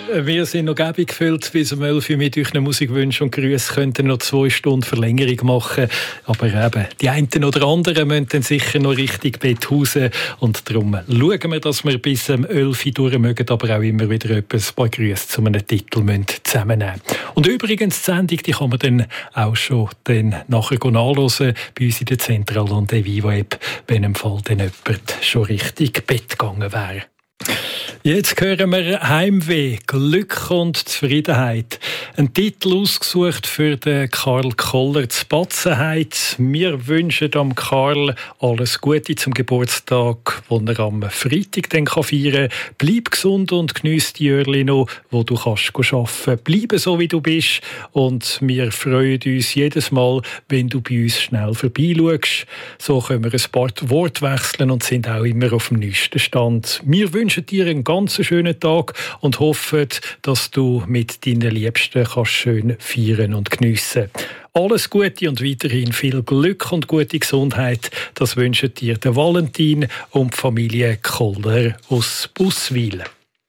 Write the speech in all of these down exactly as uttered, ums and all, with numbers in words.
Wir sind noch gäbig gefüllt bis um elf Uhr mit euren Musikwünschen und Grüßen. Könnten noch zwei Stunden Verlängerung machen. Aber eben, die einen oder anderen müssen dann sicher noch richtig Betthausen. Und darum schauen wir, dass wir bis um elf Uhr durch mögen, aber auch immer wieder ein paar Grüße zu einem Titel zusammennehmen. Und übrigens, die Sendung die kann man dann auch schon dann nachher nachhören bei uns in der Zentral- und der Vivo-App, wenn im Fall dann jemand schon richtig Bett gegangen wäre. Jetzt hören wir Heimweh, Glück und Zufriedenheit. Ein Titel ausgesucht für den Karl Koller zu Batzenheit. Wir wünschen am Karl alles Gute zum Geburtstag, den er am Freitag dann feiern kann. Bleib gesund und geniesse die Jahre noch, wo du kannst arbeiten. Bleib so, wie du bist. Und wir freuen uns jedes Mal, wenn du bei uns schnell vorbeischaust. So können wir ein paar Worte wechseln und sind auch immer auf dem neuesten Stand. Wir wünschen dir einen ganz schönen Tag und hoffen, dass du mit deinen Liebsten kannst schön feiern und geniessen. Alles Gute und weiterhin viel Glück und gute Gesundheit. Das wünschen dir der Valentin und die Familie Koller aus Busswil.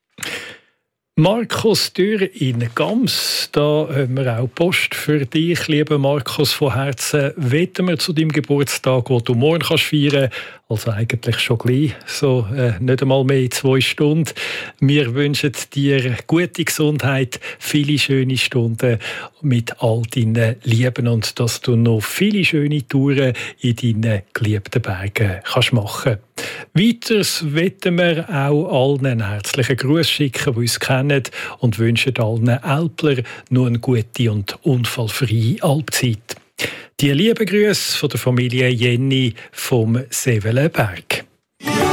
Markus Dürr in Gams, da haben wir auch Post für dich, lieber Markus, von Herzen. Wetten wir zu deinem Geburtstag, wo du morgen kannst feiern kannst. Also eigentlich schon gleich, so äh, nicht einmal mehr in zwei Stunden. Wir wünschen dir gute Gesundheit, viele schöne Stunden mit all deinen Lieben und dass du noch viele schöne Touren in deinen geliebten Bergen kannst machen. Weiters wollen wir auch allen einen herzlichen Gruß schicken, die uns kennen, und wünschen allen Älpler noch eine gute und unfallfreie Alpzeit. Die lieben Grüße von der Familie Jenny vom Sevelenberg.